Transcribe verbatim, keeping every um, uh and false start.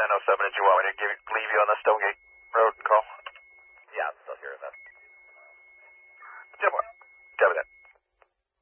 ten oh seven, did you want me to give, leave you on the Stonegate Road call?